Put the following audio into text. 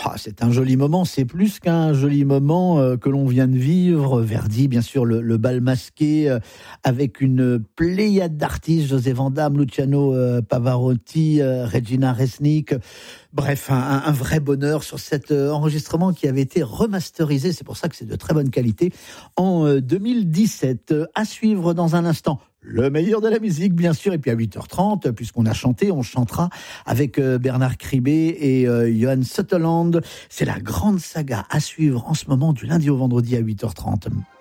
Ah, c'est un joli moment, c'est plus qu'un joli moment que l'on vient de vivre. Verdi, bien sûr, le bal masqué avec une pléiade d'artistes, José Van Damme, Luciano Pavarotti, Regina Resnick. Bref, un vrai bonheur sur cet enregistrement qui avait été remasterisé, c'est pour ça que c'est de très bonne qualité, en 2017. À suivre dans un instant. Le meilleur de la musique, bien sûr. Et puis à 8h30, puisqu'on a chanté, on chantera avec Bernard Kribé et Johan Sutherland. C'est la grande saga à suivre en ce moment du lundi au vendredi à 8h30.